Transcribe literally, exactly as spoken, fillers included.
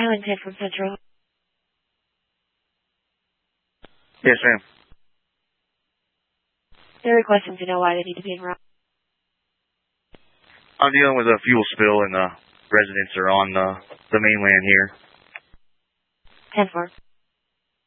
Island ten from Central. Yes, ma'am. They're requesting to know why they need to be in route. I'm dealing with a fuel spill and the residents are on the, the mainland here. ten four.